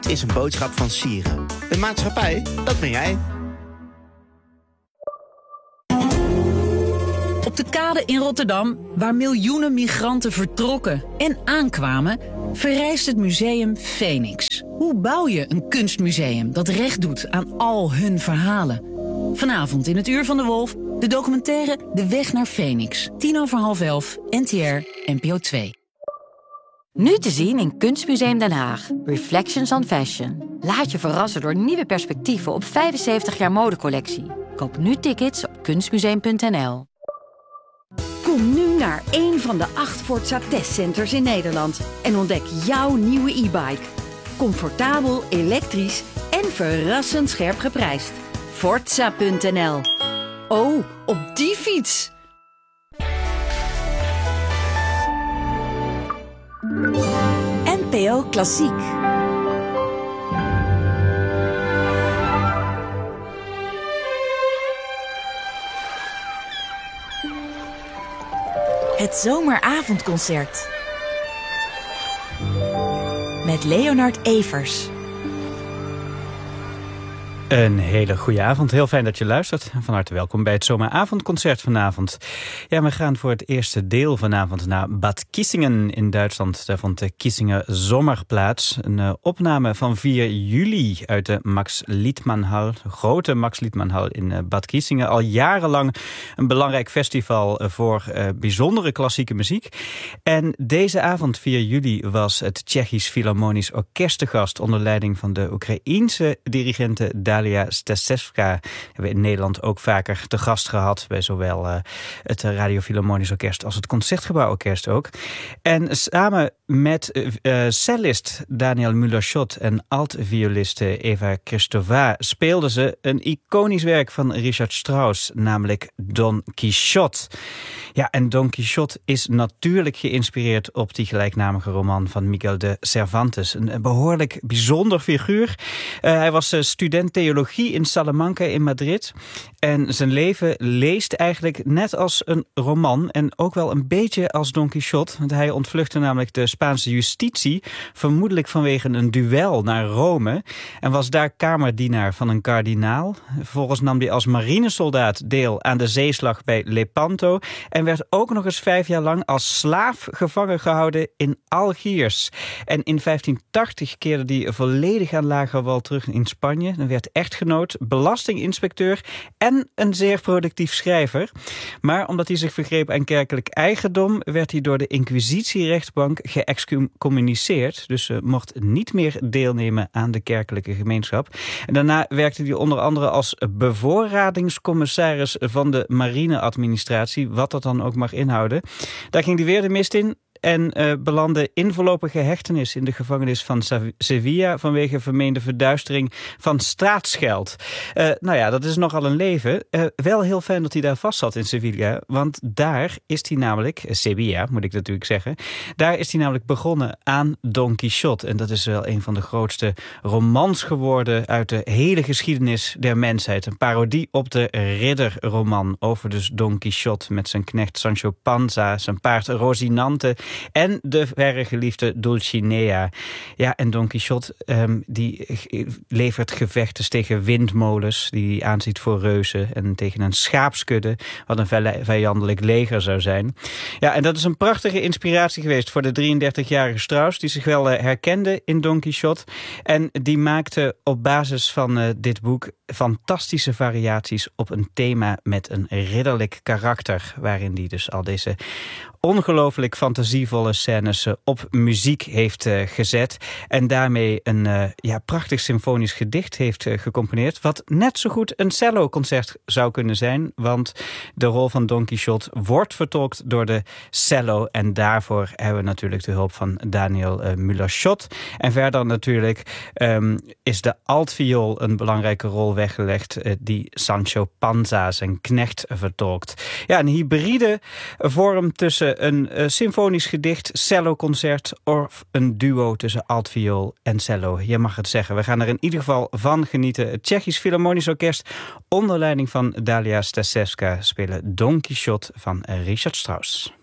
is een boodschap van Sieren. De maatschappij, dat ben jij. Op de kade in Rotterdam, waar miljoenen migranten vertrokken en aankwamen, verrijst het museum Phoenix. Hoe bouw je een kunstmuseum dat recht doet aan al hun verhalen? Vanavond in het Uur van de Wolf, de documentaire De Weg naar Phoenix. 11:10, NTR, NPO 2. Nu te zien in Kunstmuseum Den Haag. Reflections on Fashion. Laat je verrassen door nieuwe perspectieven op 75 jaar modecollectie. Koop nu tickets op kunstmuseum.nl. Kom nu naar een van de 8 Forza testcenters in Nederland en ontdek jouw nieuwe e-bike. Comfortabel, elektrisch en verrassend scherp geprijsd. Forza.nl. Oh, op die fiets! NPO Klassiek. Het zomeravondconcert. Met Leonard Evers. Een hele goede avond. Heel fijn dat je luistert. Van harte welkom bij het zomeravondconcert vanavond. Ja, we gaan voor het eerste deel vanavond naar Bad Kissingen in Duitsland. Daar vond de Kissinger Zomer plaats. Een opname van 4 juli uit de Max Liedmann-hal. De grote Max Liedmann-hal in Bad Kissingen. Al jarenlang een belangrijk festival voor bijzondere klassieke muziek. En deze avond, 4 juli, was het Tsjechisch Philharmonisch Orkest te gast onder leiding van de Oekraïense dirigente Dalia Stasevska. Hebben we in Nederland ook vaker te gast gehad bij zowel het Radio Philharmonisch Orkest als het Concertgebouworkest ook. En samen met cellist Daniel Müller-Schott en altvioliste Eva Kristova speelden ze een iconisch werk van Richard Strauss, namelijk Don Quixote. Ja, en Don Quixote is natuurlijk geïnspireerd op die gelijknamige roman van Miguel de Cervantes. Een behoorlijk bijzonder figuur. Hij was student theologie in Salamanca in Madrid. En zijn leven leest eigenlijk net als een roman en ook wel een beetje als Don Quixote. Want hij ontvluchtte namelijk de Spaanse justitie, vermoedelijk vanwege een duel naar Rome. En was daar kamerdienaar van een kardinaal. Vervolgens nam hij als marinesoldaat deel aan de zeeslag bij Lepanto. En werd ook nog eens 5 jaar lang als slaaf gevangen gehouden in Algiers. En in 1580 keerde hij volledig aan lager wal terug in Spanje. Dan werd echtgenoot, belastinginspecteur en een zeer productief schrijver. Maar omdat hij zich vergreep aan kerkelijk eigendom, werd hij door de inquisitierechtbank geëxcommuniceerd. Dus mocht niet meer deelnemen aan de kerkelijke gemeenschap. En daarna werkte hij onder andere als bevoorradingscommissaris van de marineadministratie, wat dat dan ook mag inhouden. Daar ging hij weer de mist in en belandde in voorlopige hechtenis in de gevangenis van Sevilla vanwege vermeende verduistering van staatsgeld. Nou ja, dat is nogal een leven. Wel heel fijn dat hij daar vast zat in Sevilla, want daar is hij namelijk, Sevilla moet ik natuurlijk zeggen, daar is hij namelijk begonnen aan Don Quixote. En dat is wel een van de grootste romans geworden uit de hele geschiedenis der mensheid. Een parodie op de ridderroman over dus Don Quixote met zijn knecht Sancho Panza, zijn paard Rocinante en de verre geliefde Dulcinea. Ja, en Don Quixote die levert gevechten tegen windmolens die hij aanziet voor reuzen en tegen een schaapskudde wat een vijandelijk leger zou zijn. Ja, en dat is een prachtige inspiratie geweest voor de 33-jarige Strauss die zich wel herkende in Don Quixote en die maakte op basis van dit boek fantastische variaties op een thema met een ridderlijk karakter, waarin die dus al deze ongelooflijk fantasievolle scènes op muziek heeft gezet en daarmee een prachtig symfonisch gedicht heeft gecomponeerd, wat net zo goed een celloconcert zou kunnen zijn, want de rol van Don Quixote wordt vertolkt door de cello en daarvoor hebben we natuurlijk de hulp van Daniel Müller-Schott. En verder natuurlijk is de altviool een belangrijke rol weggelegd die Sancho Panza, zijn knecht, vertolkt. Ja, een hybride vorm tussen een symfonisch gedicht, celloconcert of een duo tussen altviool en cello. Je mag het zeggen. We gaan er in ieder geval van genieten. Het Tsjechisch Philharmonisch Orkest onder leiding van Dalia Stasevska spelen Don Quixote van Richard Strauss.